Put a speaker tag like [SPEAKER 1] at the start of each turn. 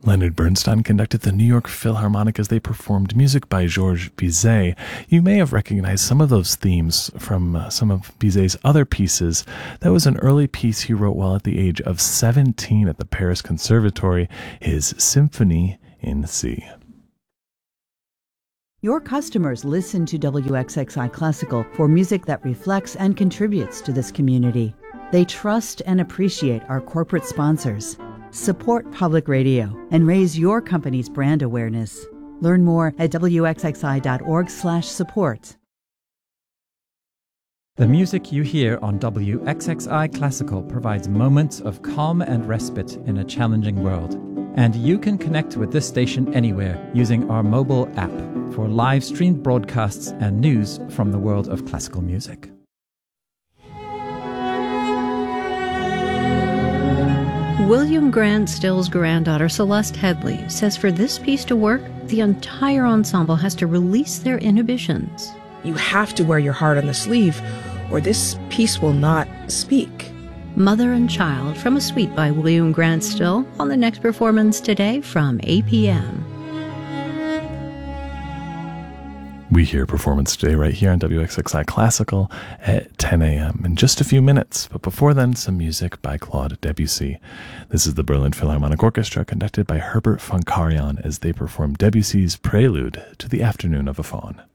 [SPEAKER 1] Leonard Bernstein conducted the New York Philharmonic as they performed music by Georges Bizet. You may have recognized some of those themes from some of Bizet's other pieces. That was an early piece he wrote while at the age of 17 at the Paris Conservatory, his Symphonie in C.
[SPEAKER 2] Your customers listen to WXXI Classical for music that reflects and contributes to this community. They trust and appreciate our corporate sponsors. Support public radio and raise your company's brand awareness. Learn more at wxxi.org/support.
[SPEAKER 3] The music you hear on WXXI Classical provides moments of calm and respite in a challenging world. And you can connect with this station anywhere using our mobile app for live-streamed broadcasts and news from the world of classical music.
[SPEAKER 4] William Grant Still's granddaughter, Celeste Headley, says for this piece to work, the entire ensemble has to release their inhibitions.
[SPEAKER 5] You have to wear your heart on the sleeve, or this piece will not speak.
[SPEAKER 4] Mother and Child from a suite by William Grant Still on the next performance today from 8 p.m.
[SPEAKER 1] We hear performance today right here on WXXI Classical at 10 a.m. in just a few minutes. But before then, some music by Claude Debussy. This is the Berlin Philharmonic Orchestra conducted by Herbert von Karajan as they perform Debussy's Prelude to the Afternoon of a Faun.